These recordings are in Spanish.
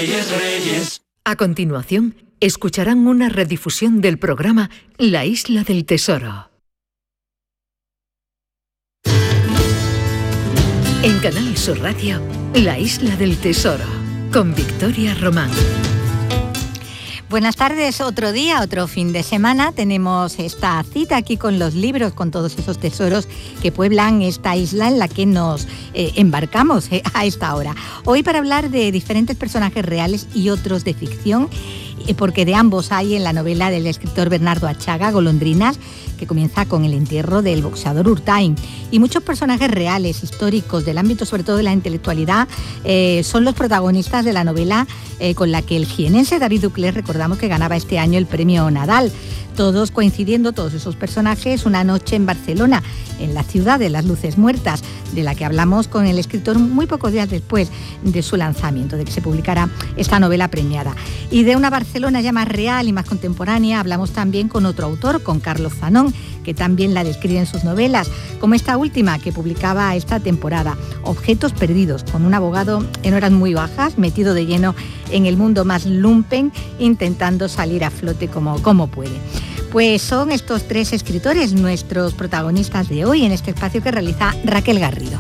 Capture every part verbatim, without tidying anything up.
Reyes, Reyes. A continuación, escucharán una redifusión del programa La Isla del Tesoro. En Canal Sur Radio, La Isla del Tesoro, con Victoria Román. Buenas tardes, otro día, otro fin de semana. Tenemos esta cita aquí con los libros, con todos esos tesoros que pueblan esta isla en la que nos eh, embarcamos eh, a esta hora. Hoy para hablar de diferentes personajes reales y otros de ficción, eh, porque de ambos hay en la novela del escritor Bernardo Achaga, Golondrinas, que comienza con el entierro del boxeador Urtain. Y muchos personajes reales, históricos, del ámbito sobre todo de la intelectualidad, eh, son los protagonistas de la novela eh, con la que el jienense David Duclés, recordamos que ganaba este año el premio Nadal. Todos coincidiendo, todos esos personajes, una noche en Barcelona, en la ciudad de las luces muertas, de la que hablamos con el escritor muy pocos días después de su lanzamiento, de que se publicara esta novela premiada. Y de una Barcelona ya más real y más contemporánea, hablamos también con otro autor, con Carlos Zanón, que también la describe en sus novelas, como esta última que publicaba esta temporada, Objetos perdidos, con un abogado en horas muy bajas, metido de lleno en el mundo más lumpen, intentando salir a flote como, como puede. Pues son estos tres escritores nuestros protagonistas de hoy en este espacio que realiza Raquel Garrido.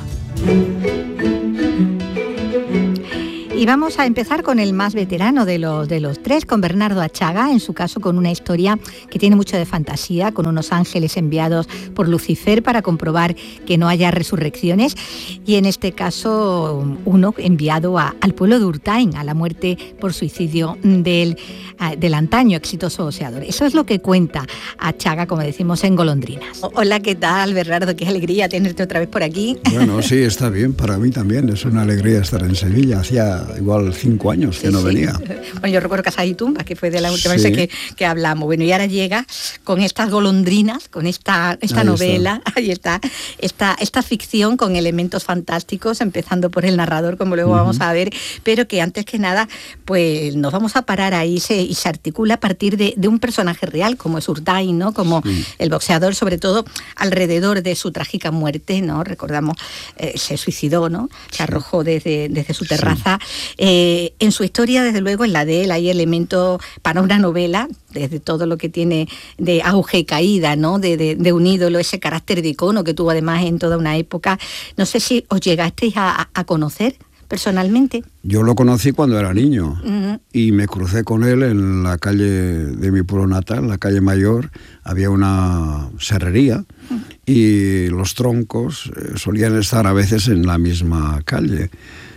Y vamos a empezar con el más veterano de los, de los tres, con Bernardo Achaga, en su caso con una historia que tiene mucho de fantasía, con unos ángeles enviados por Lucifer para comprobar que no haya resurrecciones, y en este caso uno enviado a, al pueblo de Urtain, a la muerte por suicidio del, del antaño exitoso boxeador. Eso es lo que cuenta Achaga, como decimos, en Golondrinas. Hola, ¿qué tal, Bernardo? Qué alegría tenerte otra vez por aquí. Bueno, sí, está bien, para mí también, es una alegría estar en Sevilla. Hacía igual cinco años que sí, no sí. venía. Bueno, yo recuerdo Casa y Tumba, que fue de la última sí. vez que, que hablamos. Bueno, y ahora llega con estas golondrinas, con esta, esta ahí novela, está. ahí está, esta, esta ficción con elementos fantásticos, empezando por el narrador, como luego uh-huh. vamos a ver, pero que antes que nada, pues nos vamos a parar ahí se, y se articula a partir de, de un personaje real, como es Urtain, ¿no? Como sí. el boxeador, sobre todo alrededor de su trágica muerte, ¿no? Recordamos, eh, se suicidó, ¿no? Se arrojó desde, desde su terraza. Sí. Eh, en su historia, desde luego, en la de él hay elementos para una novela, desde todo lo que tiene de auge y caída, ¿no? De, de, de un ídolo, ese carácter de icono que tuvo además en toda una época. No sé si os llegasteis a, a conocer personalmente. Yo lo conocí cuando era niño uh-huh. y me crucé con él en la calle de mi pueblo natal, la calle Mayor. Había una serrería uh-huh. y los troncos eh, solían estar a veces en la misma calle.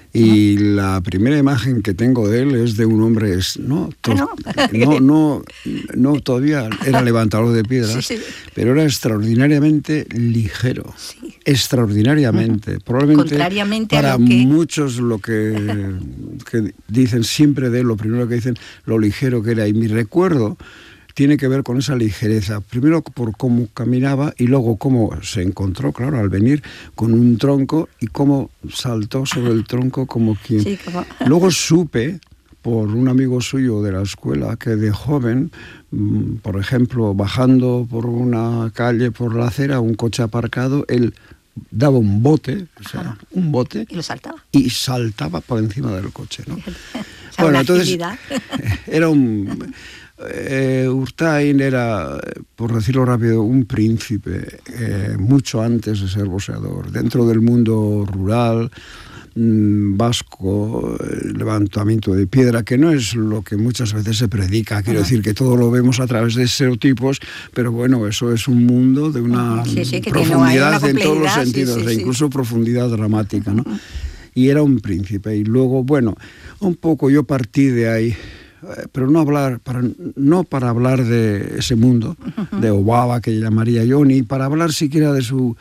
Y ¿no? la primera imagen que tengo de él es de un hombre, no, to- no? no, no, no, todavía era levantador de piedras, sí, sí. pero era extraordinariamente ligero, sí. extraordinariamente. Uh-huh. Probablemente Contrariamente para a lo que... muchos lo que, que dicen siempre de él, lo primero que dicen, lo ligero que era. Y mi recuerdo tiene que ver con esa ligereza, primero por cómo caminaba y luego cómo se encontró, claro, al venir con un tronco y cómo saltó sobre el tronco como quien... Sí, como... Luego supe, por un amigo suyo de la escuela, que de joven, por ejemplo, bajando por una calle, por la acera, un coche aparcado, él daba un bote, o sea, Ajá. un bote... Y lo saltaba. Y saltaba por encima del coche, ¿no? O sea, bueno, entonces, agilidad. era un... Eh, Urtain era, por decirlo rápido, un príncipe eh, mucho antes de ser boxeador, dentro del mundo rural, mmm, vasco, el levantamiento de piedra, que no es lo que muchas veces se predica, quiero uh-huh. decir que todo lo vemos a través de estereotipos, pero bueno, eso es un mundo de una sí, sí, que profundidad una en todos los sentidos, sí, sí, de incluso sí. profundidad dramática, ¿no? Uh-huh. Y era un príncipe, y luego, bueno, un poco yo partí de ahí, pero no hablar para no para hablar de ese mundo uh-huh. de Obaba, que llamaría yo, ni para hablar siquiera de su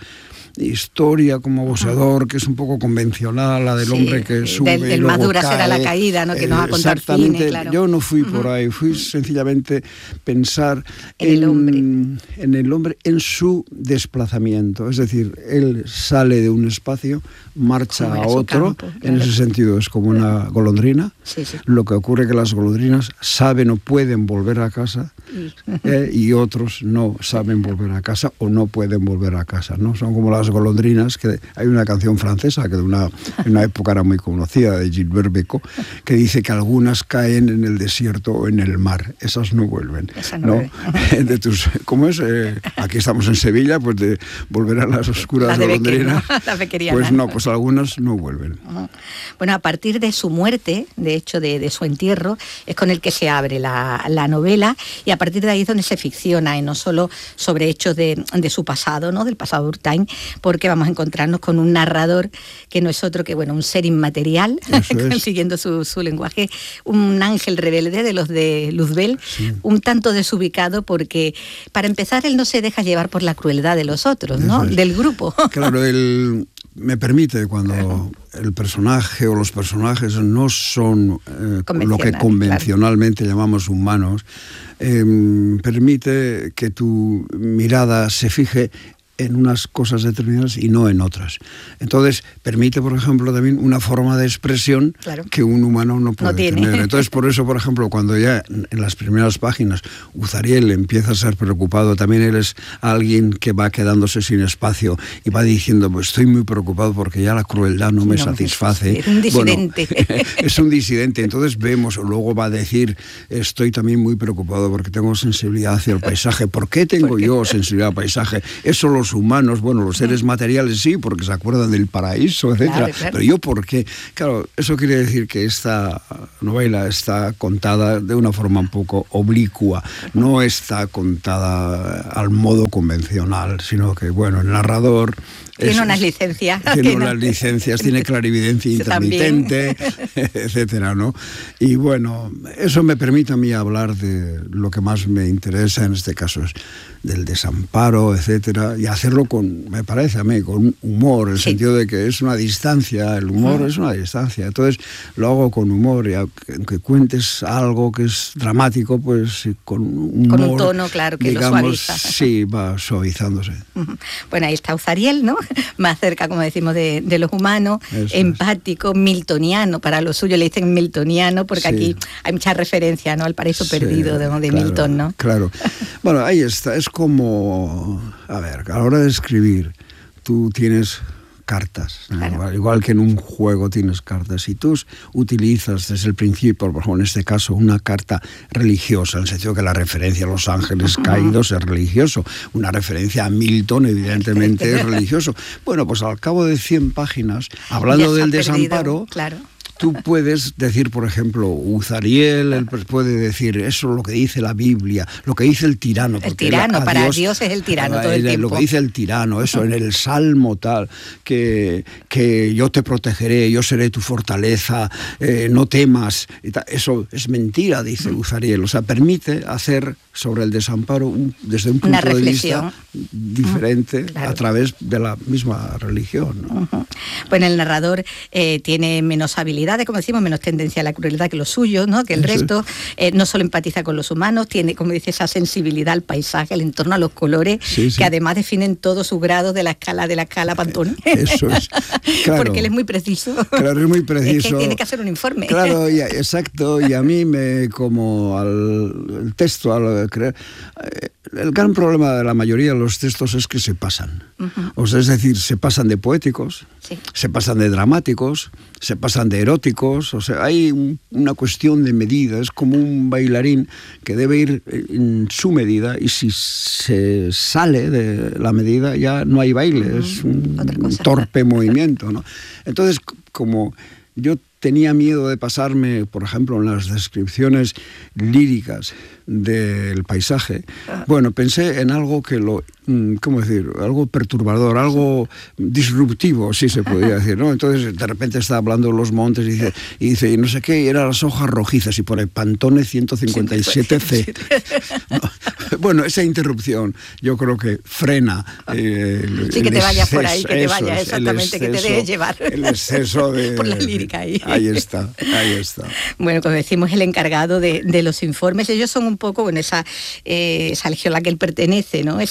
historia como boxeador, que es un poco convencional, la del sí, hombre que sube del, del y luego madura cae. Será la caída, ¿no? Que eh, nos va a contar exactamente, cine, claro. Yo no fui uh-huh. por ahí, fui sencillamente pensar en, en, el hombre. en el hombre, en su desplazamiento. Es decir, él sale de un espacio, marcha a otro, campo, claro. En ese sentido es como una golondrina. Sí, sí. Lo que ocurre es que las golondrinas saben o pueden volver a casa eh, y otros no saben volver a casa o no pueden volver a casa, ¿no? Son como las las golondrinas, que hay una canción francesa que de una, en una época era muy conocida, de Gilbert Bécaud, que dice que algunas caen en el desierto o en el mar, esas no vuelven. Esa no ¿no? vuelve. De tus, ¿cómo es? Eh, aquí estamos en Sevilla, pues de volver a las oscuras La de golondrinas. Becker, ¿no? La bequeriana. Pues no, pues algunas no vuelven. Uh-huh. Bueno, a partir de su muerte, de hecho de, de su entierro, es con el que se abre la, la novela, y a partir de ahí es donde se ficciona, y no solo sobre hechos de, de su pasado, ¿no? Del pasado de Urtain, porque vamos a encontrarnos con un narrador que no es otro que, bueno, un ser inmaterial, es. siguiendo su, su lenguaje, un ángel rebelde de los de Luzbel, sí. un tanto desubicado, porque para empezar él no se deja llevar por la crueldad de los otros, ¿no? Es. Del grupo. Claro, él me permite cuando el personaje o los personajes no son eh, lo que convencionalmente claro. llamamos humanos, eh, permite que tu mirada se fije en unas cosas determinadas y no en otras. Entonces, permite, por ejemplo, también una forma de expresión claro. que un humano no puede no tiene. tener. Entonces, por eso, por ejemplo, cuando ya en las primeras páginas Uzariel empieza a ser preocupado, también él es alguien que va quedándose sin espacio y va diciendo, pues estoy muy preocupado porque ya la crueldad no me no, satisface. Es un disidente. Bueno, es un disidente. Entonces vemos, luego va a decir, estoy también muy preocupado porque tengo sensibilidad hacia el paisaje. ¿Por qué tengo ¿Por qué? yo sensibilidad al paisaje? Eso los humanos, bueno, los seres materiales sí, porque se acuerdan del paraíso, etcétera. Claro, claro. Pero yo, ¿por qué? Claro, eso quiere decir que esta novela está contada de una forma un poco oblicua, no está contada al modo convencional, sino que, bueno, el narrador... Tiene es, unas licencias. Tiene unas licencias, tiene clarividencia intermitente, etcétera, ¿no? Y bueno, eso me permite a mí hablar de lo que más me interesa, en este caso es del desamparo, etcétera, y hacerlo con, me parece a mí, con humor, en el sí. sentido de que es una distancia, el humor uh-huh. es una distancia. Entonces lo hago con humor, y aunque cuentes algo que es dramático, pues con humor. Con un tono, claro, que digamos, lo suaviza. Sí, va suavizándose. Uh-huh. Bueno, ahí está Uzariel, ¿no? Más cerca, como decimos, de, de los humanos, Eso empático, es. miltoniano, para lo suyo le dicen miltoniano, porque sí. aquí hay mucha referencia, ¿no? Al paraíso sí, perdido de, de claro, Milton, ¿no? Claro. Bueno, ahí está, es como, a ver, a la hora de escribir, tú tienes cartas, ¿no? Claro. igual, igual que en un juego tienes cartas, y tú utilizas desde el principio, por ejemplo, en este caso, una carta religiosa, en el sentido que la referencia a los ángeles uh-huh. caídos es religioso, una referencia a Milton evidentemente es religioso. Bueno, pues al cabo de cien páginas, hablando del desamparo, claro. tú puedes decir, por ejemplo, Uzariel, él puede decir eso es lo que dice la Biblia, lo que dice el tirano. El tirano, para Dios, Dios es el tirano todo el tiempo. Lo que dice el tirano, eso, en el Salmo tal, que, que yo te protegeré, yo seré tu fortaleza, eh, no temas. Y tal. Eso es mentira, dice Uzariel. O sea, permite hacer sobre el desamparo un, desde un punto de vista diferente uh-huh. claro. a través de la misma religión, ¿no? Uh-huh. Bueno, el narrador eh, tiene menos habilidad, como decimos, menos tendencia a la crueldad que los suyos, ¿no? Que el sí. resto, eh, no solo empatiza con los humanos, tiene, como dice, esa sensibilidad al paisaje, al entorno, a los colores, sí, sí. que además definen todos sus grados de la escala de la escala Pantone. Eso es, claro. Porque él es muy preciso. Claro, es muy preciso. Es que tiene que hacer un informe. Claro, y, exacto, y a mí me, como al el texto, al creer, el gran problema de la mayoría de los textos es que se pasan. Uh-huh. O sea, es decir, se pasan de poéticos, sí. se pasan de dramáticos, se pasan de eróticos, o sea, hay un, una cuestión de medida, es como un bailarín que debe ir en su medida, y si se sale de la medida ya no hay baile, uh-huh. es un, un torpe movimiento, ¿no? Entonces, como yo tenía miedo de pasarme, por ejemplo, en las descripciones líricas del paisaje, bueno, pensé en algo que lo, ¿cómo decir? Algo perturbador, algo disruptivo, sí se podría decir, ¿no? Entonces, de repente está hablando de los montes y dice, y dice, y no sé qué, y eran las hojas rojizas, y por el Pantone ciento cincuenta y siete ce. No, bueno, esa interrupción yo creo que frena eh, el, sí, que el te vayas exceso, por ahí, que te vayas, exactamente, exceso, que te dejes llevar. El exceso de... por la lírica ahí. Ahí está, ahí está. Bueno, como decimos, el encargado de, de los informes, ellos son un poco, bueno, esa, eh, esa legión a la que él pertenece, ¿no? Ese grupo al que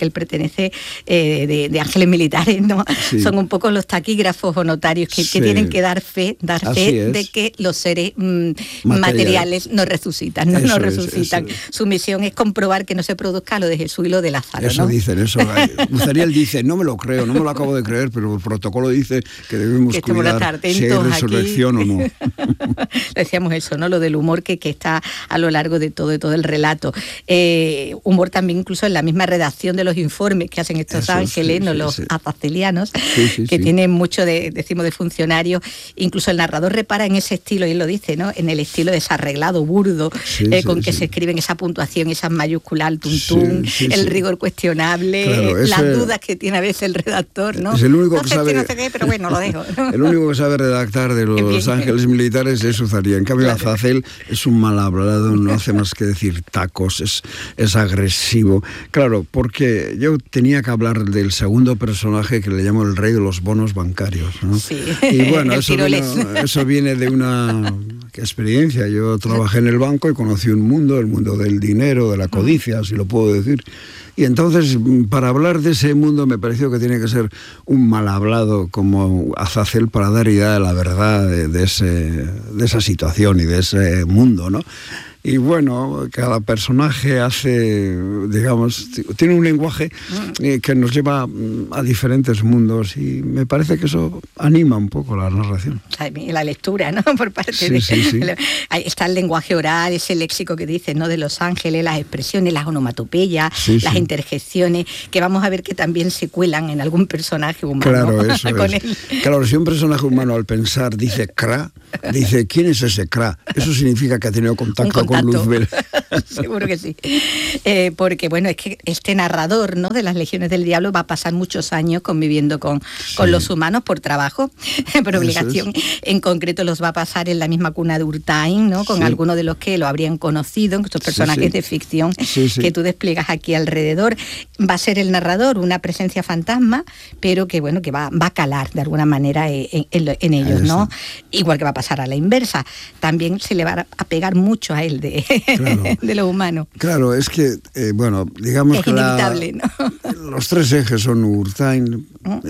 que él pertenece, eh, de, de ángeles militares, ¿no? Sí. Son un poco los taquígrafos o notarios que, sí. que tienen que dar fe, dar Así fe es. de que los seres mm, Material. materiales no resucitan, no, no resucitan. Es, Su misión es comprobar que no se produzca lo de Jesús y lo de Lázaro, Eso ¿no? dicen, eso. Uzariel dice, no me lo creo, no me lo acabo de creer, pero el protocolo dice que debemos que cuidar si hay resurrección aquí. o no. Decíamos eso, ¿no? Lo del humor que, que está a lo largo de todo, de todo el relato. Eh, humor también incluso en la misma redacción de los informes que hacen estos eso, ángeles, sí, ¿no? Sí, los sí. azazelianos, sí, sí, que sí. tienen mucho de, decimos, de funcionarios. Incluso el narrador repara en ese estilo, y él lo dice, ¿no? En el estilo desarreglado, burdo, sí, eh, con sí, que sí. se escriben esa puntuación, esas mayúsculas, el tuntún, sí, sí, el sí. rigor cuestionable, claro, ese, las dudas que tiene a veces el redactor, ¿no? Es el único no que sé sabe, si no sé qué, pero bueno, lo dejo, ¿no? El único que sabe redactar de los ángeles militares es Uzariel. En cambio, claro. Azazel es un mal hablado, no hace más que decir tacos, es, es agresivo. Claro, porque yo tenía que hablar del segundo personaje que le llamo el rey de los bonos bancarios, ¿no? Sí. Y bueno, eso, vino, eso viene de una experiencia. Yo trabajé en el banco y conocí un mundo, el mundo del dinero, de la codicia, si lo puedo decir. Y entonces, para hablar de ese mundo, me pareció que tiene que ser un mal hablado como Azazel para dar idea de la verdad de, de, ese, de esa situación y de ese mundo, ¿no? Y bueno, cada personaje hace, digamos, tiene un lenguaje eh, que nos lleva a diferentes mundos, y me parece que eso anima un poco la narración. La lectura, ¿no? Por parte sí, de... Sí, sí. Ahí está el lenguaje oral, ese léxico que dices, ¿no? De los ángeles, las expresiones, las onomatopeyas, sí, las sí. interjecciones, que vamos a ver que también se cuelan en algún personaje humano. Claro, eso con es. Él. Claro, si un personaje humano al pensar dice cra, dice, ¿quién es ese cra? Eso significa que ha tenido contacto con Luzbel. Seguro que sí. Eh, porque, bueno, es que este narrador, ¿no? de las Legiones del Diablo va a pasar muchos años conviviendo con, sí. con los humanos por trabajo, por obligación. Es. En concreto los va a pasar en la misma cuna de Urtain, ¿no? Con sí. algunos de los que lo habrían conocido, estos personajes sí, sí. de ficción sí, sí. que tú despliegas aquí alrededor. Va a ser el narrador una presencia fantasma, pero que, bueno, que va, va a calar de alguna manera en, en, en ellos, ¿no? Igual que va a pasar a la inversa. También se le va a pegar mucho a él de, claro. de lo humano. Claro, es que, eh, bueno, digamos es que inevitable, la, ¿no? los tres ejes son Urtain,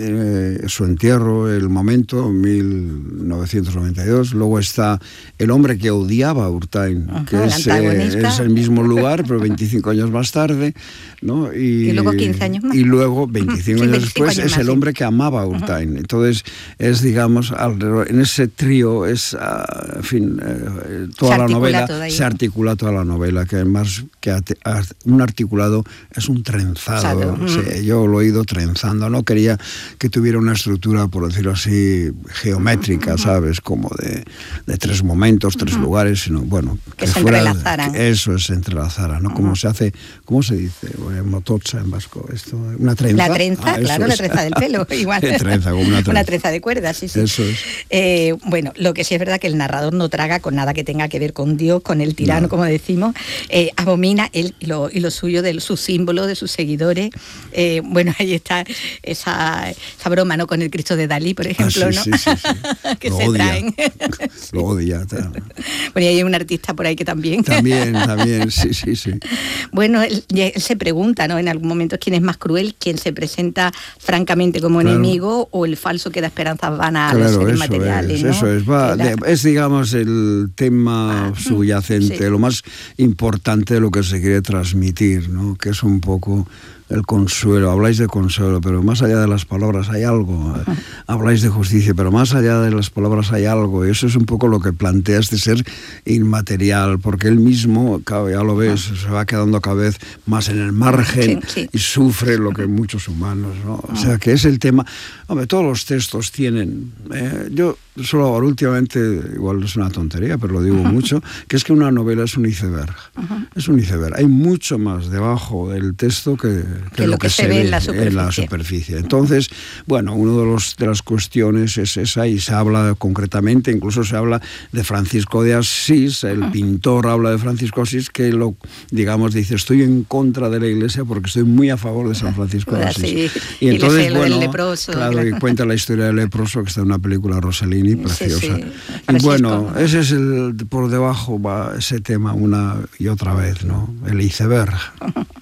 eh, su entierro, el momento, mil novecientos noventa y dos, luego está el hombre que odiaba a Urtain, uh-huh, que es, eh, es el mismo lugar, pero veinticinco años más tarde, ¿no? Y, y luego quince años más. Y luego, veinticinco sí, años después, años es el hombre que amaba a Urtain. Uh-huh. Entonces, es, digamos, alrededor, en ese trío, es, uh, en fin, eh, toda la novela, se articula toda la novela, que además que un articulado es un trenzado. Uh-huh. Sí, yo lo he ido trenzando, no quería que tuviera una estructura, por decirlo así, geométrica, uh-huh. ¿sabes? Como de, de tres momentos, tres uh-huh. lugares, sino, bueno... Que, que se fuera, entrelazaran. Que eso es, se entrelazara, ¿no? Uh-huh. Como se hace, ¿cómo se dice? Motocha en vasco, esto, una trenza. La trenza, ah, claro, es. La trenza del pelo, igual. trenza, como una trenza. Una trenza de cuerdas, sí, sí. Eso es. Eh, bueno, lo que sí es verdad que el narrador no traga con nada que tenga que ver con Dios, con el tirano, no. como decimos, eh, abomina él y lo, y lo suyo de su símbolo, de sus seguidores. Eh, bueno, ahí está esa, esa broma, ¿no? Con el Cristo de Dalí, por ejemplo, ah, sí, ¿no? Sí, sí, sí. que lo se odia. traen. Lo odia. Bueno, y hay un artista por ahí que también. También, también, sí, sí, sí. Bueno, él, él se pregunta, ¿no? En algún momento quién es más cruel, quién se presenta francamente como claro. enemigo o el falso que da esperanzas vanas claro, a los seres eso materiales, es, ¿no? Eso es, va, la... es, digamos, el tema ah, subyacente, sí. lo más importante de lo que se quiere transmitir, ¿no? Que es un poco el consuelo. Habláis de consuelo, pero más allá de las palabras hay algo. Uh-huh. Habláis de justicia, pero más allá de las palabras hay algo. Y eso es un poco lo que plantea este ser inmaterial, porque él mismo, claro, ya lo ves, uh-huh. se va quedando cada vez más en el margen sí, sí. y sufre lo que muchos humanos, ¿no? Uh-huh. O sea, que es el tema... Hombre, todos los textos tienen... Eh, yo solo ahora últimamente, igual es una tontería, pero lo digo uh-huh. mucho, que es que una novela es un iceberg. Uh-huh. Es un iceberg. Hay mucho más debajo del texto que... que, que lo que, que se, se ve en la, en la superficie. Entonces, bueno, una de, los, de las cuestiones es esa, y se habla concretamente, incluso se habla de Francisco de Asís, el uh-huh. pintor habla de Francisco de Asís, que lo, digamos, dice, estoy en contra de la Iglesia porque estoy muy a favor de San Francisco de Asís. Sí. Y entonces, y bueno, leproso, claro, claro, y cuenta la historia del leproso, que está en una película Rossellini, preciosa. Sí, sí. Y bueno, ese es el, por debajo va ese tema una y otra vez, ¿no? El iceberg.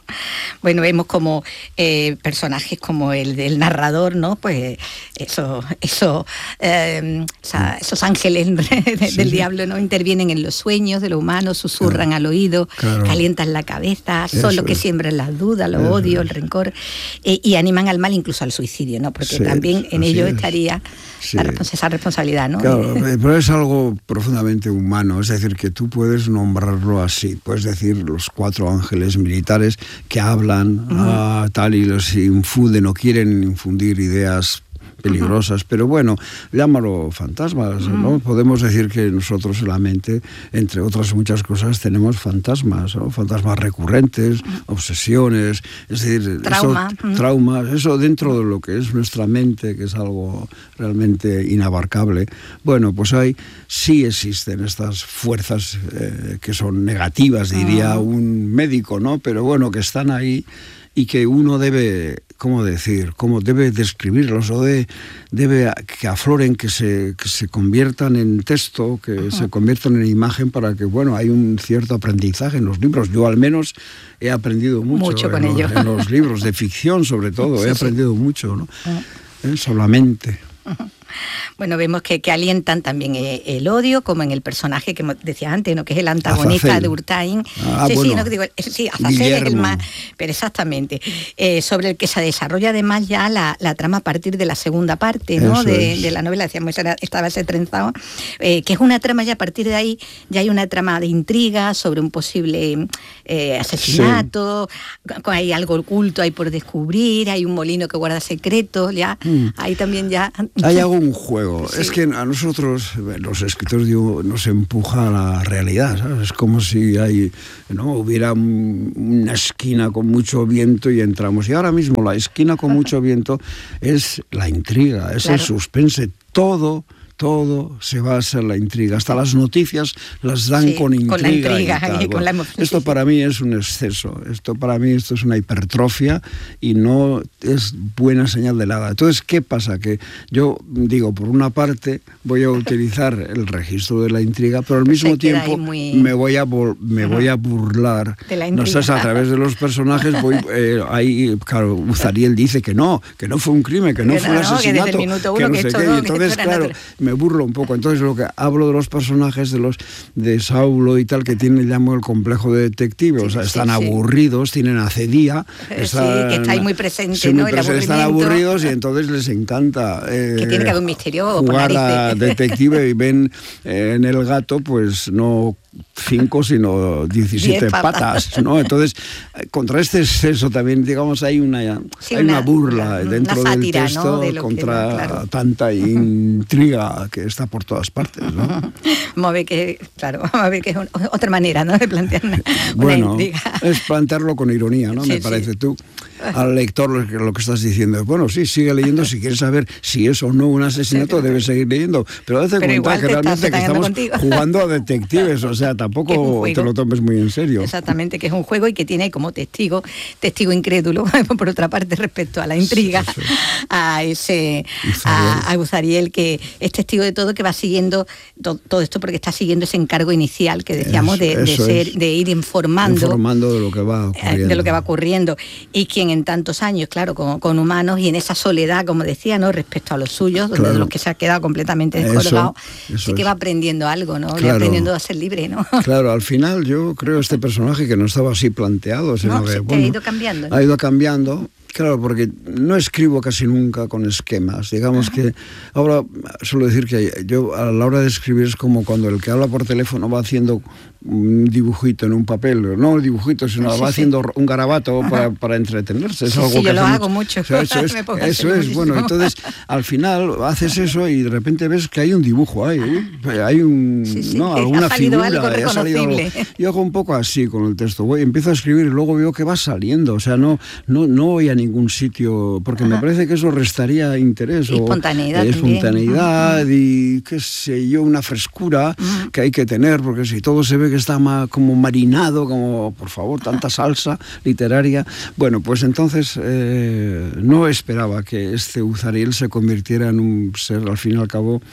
Bueno, vemos como eh, personajes como el del narrador, ¿no? Pues eso, eso, eh, esa, esos ángeles de, sí, del sí. diablo, ¿no? Intervienen en los sueños de los humanos, susurran claro. al oído, claro. calientan la cabeza, eso son los que siembran las dudas, los odios, el rencor, eh, y animan al mal, incluso al suicidio, ¿no? Porque sí, también en ello es. estaría sí. la respons- esa responsabilidad, ¿no? Claro, pero es algo profundamente humano, es decir, que tú puedes nombrarlo así, puedes decir los cuatro ángeles militares que hablan uh-huh. ah, tal y los infunden o quieren infundir ideas peligrosas, uh-huh. pero bueno, llámalo fantasmas, uh-huh. ¿no? Podemos decir que nosotros en la mente, entre otras muchas cosas, tenemos fantasmas, ¿no? Fantasmas recurrentes, uh-huh. obsesiones, es decir, trauma, eso, uh-huh. traumas, eso dentro de lo que es nuestra mente, que es algo realmente inabarcable. Bueno, pues hay, sí existen estas fuerzas eh, que son negativas, diría uh-huh. un médico, ¿no? Pero bueno, que están ahí y que uno debe, ¿cómo decir? ¿Cómo debe describirlos o de, debe que afloren, que se, que se conviertan en texto, que uh-huh. se conviertan en imagen para que, bueno, hay un cierto aprendizaje en los libros. Yo al menos he aprendido mucho, mucho con en, ello. Los, en los libros de ficción, sobre todo, sí, he aprendido sí. mucho, ¿no? Uh-huh. ¿Eh? Solamente. Uh-huh. Bueno, vemos que, que alientan también el odio, como en el personaje que decía antes, ¿no? Que es el antagonista Azazel. de Urtain. Ah, sí, bueno. sí, no, digo, sí, Azazel es el más, pero exactamente, eh, sobre el que se desarrolla además ya la, la trama a partir de la segunda parte, ¿no? De, de la novela, decíamos, estaba ese trenzado, eh, que es una trama ya a partir de ahí, ya hay una trama de intriga sobre un posible eh, asesinato, sí. hay algo oculto ahí por descubrir, hay un molino que guarda secretos, ya, mm. ahí también ya... Hay algo un juego, sí. es que a nosotros, los escritores, digo, nos empuja a la realidad, ¿sabes? Es como si hay, ¿no? hubiera un, una esquina con mucho viento y entramos. Y ahora mismo la esquina con mucho viento es la intriga, es claro. el suspense, todo... Todo se basa en la intriga. Hasta las noticias las dan sí, con intriga. Con la intriga y, tal. y con la emoción. Esto para mí es un exceso. Esto para mí esto es una hipertrofia y no es buena señal de nada. Entonces, ¿qué pasa? Que yo digo, por una parte, voy a utilizar el registro de la intriga, pero al mismo tiempo muy... me voy a me voy a burlar. De la intriga. No sé, a través de los personajes voy eh, ahí, claro, Uzariel dice que no, que no fue un crimen, que no que fue no, un asesinato, que, desde el minuto uno, que no que sé esto qué. No, y entonces, claro, me burlo un poco. Entonces lo que hablo de los personajes de los de Saulo y tal, que tienen, llamo, el complejo de detective, sí, o sea, están sí, sí. aburridos, tienen acedía, están, sí, que está ahí muy presente, sí, ¿no? Muy presente, están aburridos y entonces les encanta eh, que tiene que haber un misterio jugar a detective y ven eh, en el gato, pues no cinco, sino diecisiete patas. patas, ¿no? Entonces, contra este exceso también, digamos, hay una, sí, hay una, una burla una, dentro una sátira, del texto, ¿no? De contra que, claro. tanta intriga que está por todas partes, ¿no? Vamos a ver que, claro, vamos a ver que es un, otra manera, ¿no?, de plantear una, bueno, una intriga. Es plantearlo con ironía, ¿no? Sí, Me parece. Sí. Tú, al lector, lo que, lo que estás diciendo, bueno, sí, sigue leyendo, si quieres saber si es o no un asesinato, sí, debes seguir leyendo, pero date pero cuenta que realmente que estamos contigo. jugando a detectives, o sea, tampoco te lo tomes muy en serio. Exactamente, que es un juego y que tiene como testigo, testigo incrédulo, por otra parte, respecto a la intriga, sí, sí, sí. a ese a, a Uzariel, que es testigo de todo, que va siguiendo to, todo esto porque está siguiendo ese encargo inicial que decíamos eso, de, de ser es. de ir informando informando de lo que va ocurriendo. de lo que va ocurriendo y quien en tantos años, claro, con, con humanos y en esa soledad, como decía, ¿no?, respecto a los suyos, donde claro. de los que se ha quedado completamente descolgado, eso, eso sí que es. va aprendiendo algo, ¿no? Claro. Va aprendiendo a ser libre, ¿no? Claro, al final yo creo este personaje que no estaba así planteado, sino no, que, sí, bueno, ha ido cambiando, ¿no? Ha ido cambiando. Claro, porque no escribo casi nunca con esquemas. Digamos Ajá. que ahora suelo decir que yo a la hora de escribir es como cuando el que habla por teléfono va haciendo un dibujito en un papel, no un dibujito, sino sí, va sí. haciendo un garabato para, para entretenerse. Es sí, algo sí, que yo lo mucho. hago mucho. O sea, eso es, eso es bueno, entonces al final haces eso y de repente ves que hay un dibujo ahí, hay un, sí, sí, ¿no? alguna ha salido figura, algo reconocible. Algo. Yo hago un poco así con el texto, voy, empiezo a escribir y luego veo que va saliendo, o sea, no, no, no voy a ningún sitio, porque Ajá. me parece que eso restaría interés. Y espontaneidad. O, espontaneidad y qué sé yo, una frescura Ajá. que hay que tener, porque si todo se ve que está más como marinado, como, por favor, tanta salsa literaria. Bueno, pues entonces eh, no esperaba que este Uzariel se convirtiera en un ser, al fin y al cabo,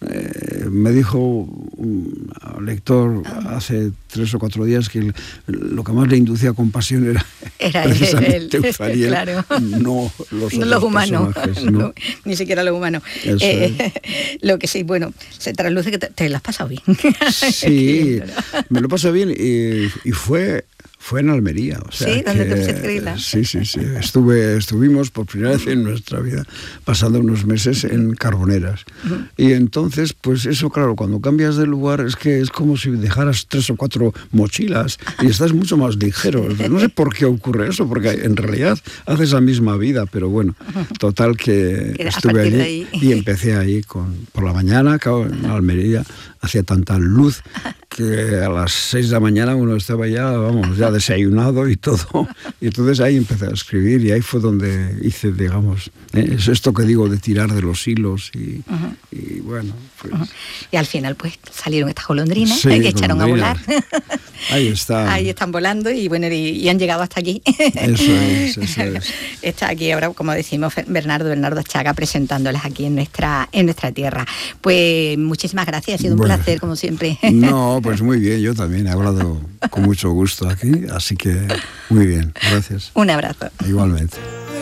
eh, me dijo un lector hace tres o cuatro días que el, lo que más le inducía compasión era, era precisamente el, el, Uzariel, claro. no los, no los humanos, ¿no? No, ni siquiera los humanos. Eh, lo que sí, bueno, se trasluce que te, te lo has pasado bien. Sí, me lo pasé bien y, y fue... Fue en Almería, o sea, sí, donde que, te pusiste Grila. Sí, sí, sí. Estuve, estuvimos por primera vez en nuestra vida pasando unos meses en Carboneras. Uh-huh. Y entonces, pues eso, claro, cuando cambias de lugar es que es como si dejaras tres o cuatro mochilas y estás mucho más ligero. No sé por qué ocurre eso, porque en realidad haces la misma vida, pero bueno, total que estuve allí y empecé ahí con, por la mañana, claro, en Almería hacía tanta luz que a las seis de la mañana uno estaba ya, vamos, ya desayunado y todo. Y entonces ahí empecé a escribir y ahí fue donde hice, digamos, ¿eh? Es esto que digo de tirar de los hilos y, uh-huh. y bueno. Pues... Uh-huh. Y al final pues salieron estas golondrinas sí, que echaron golondrinas. a volar. Ahí está. Ahí están volando y bueno, y, y han llegado hasta aquí. Eso es, eso es. Está aquí ahora, como decimos, Bernardo, Bernardo Achaga presentándolas aquí en nuestra, en nuestra tierra. Pues muchísimas gracias, ha sido un bueno, placer como siempre. No, pues muy bien, yo también he hablado con mucho gusto aquí, así que muy bien, gracias. Un abrazo. Igualmente.